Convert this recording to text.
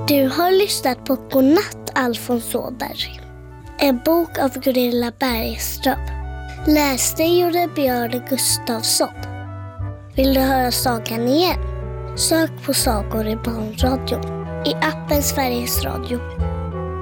Du har lyssnat på Godnatt Alfons Åberg. En bok av Gunilla Bergström. Läste gjorde Björn Gustafsson. Vill du höra sagan igen? Sök på Sagor i barnradion. I appen Sveriges Radio.